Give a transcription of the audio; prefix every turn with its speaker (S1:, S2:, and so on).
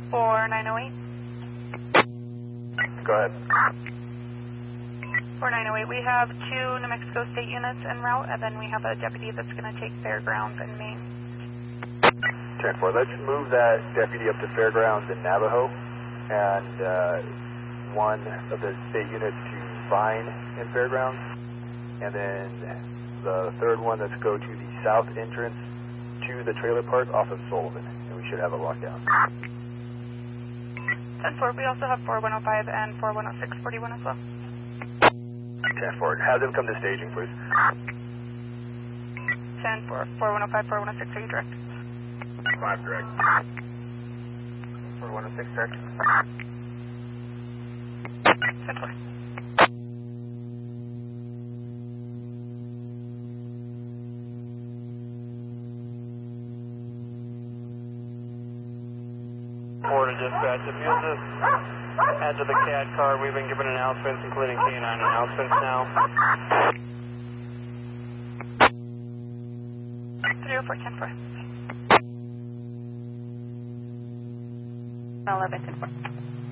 S1: 4908.
S2: Go ahead.
S1: 4908, we have 2 New Mexico State units en route, and then we have a deputy that's going to take Fairgrounds in Maine.
S2: 10-4, let's move that deputy up to Fairgrounds in Navajo, and one of the state units to Vine in Fairgrounds, and then the third one, let's go to the south entrance to the trailer park off of Sullivan, and we should have it locked down.
S1: 10-4, we also have 4105 and 4106 41 as well.
S2: 10-4, have them come to staging, please.
S1: 10-4, 4105, 4106, are you direct?
S2: 5 direct. 4106 direct.
S1: 10-4.
S3: Order dispatch, if you'll just add to the CAD card, we've been given announcements, including K9 announcements now.
S1: 304, 10-4. 11, 10-4.